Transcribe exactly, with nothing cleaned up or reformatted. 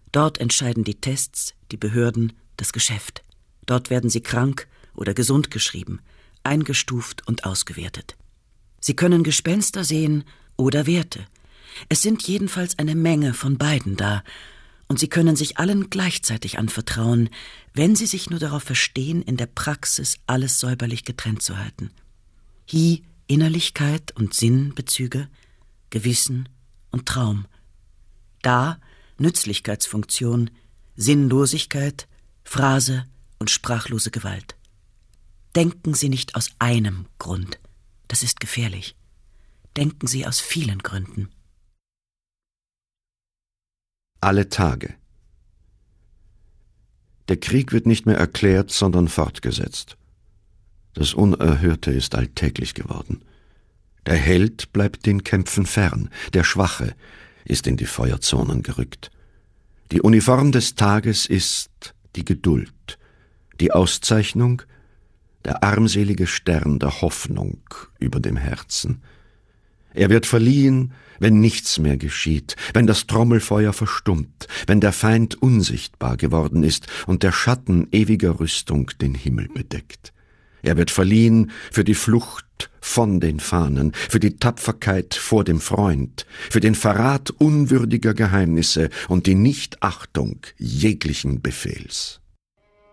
Dort entscheiden die Tests, die Behörden, das Geschäft. Dort werden sie krank oder gesund geschrieben, eingestuft und ausgewertet. Sie können Gespenster sehen oder Werte. Es sind jedenfalls eine Menge von beiden da, und sie können sich allen gleichzeitig anvertrauen, wenn sie sich nur darauf verstehen, in der Praxis alles säuberlich getrennt zu halten. Hi Innerlichkeit und Sinnbezüge, Gewissen und Traum. Da Nützlichkeitsfunktion, Sinnlosigkeit, Phrase und sprachlose Gewalt. Denken Sie nicht aus einem Grund. Das ist gefährlich. Denken Sie aus vielen Gründen. Alle Tage. Der Krieg wird nicht mehr erklärt, sondern fortgesetzt. Das Unerhörte ist alltäglich geworden. Der Held bleibt den Kämpfen fern, der Schwache ist in die Feuerzonen gerückt. Die Uniform des Tages ist die Geduld, die Auszeichnung, der armselige Stern der Hoffnung über dem Herzen. Er wird verliehen, wenn nichts mehr geschieht, wenn das Trommelfeuer verstummt, wenn der Feind unsichtbar geworden ist und der Schatten ewiger Rüstung den Himmel bedeckt. Er wird verliehen für die Flucht von den Fahnen, für die Tapferkeit vor dem Freund, für den Verrat unwürdiger Geheimnisse und die Nichtachtung jeglichen Befehls.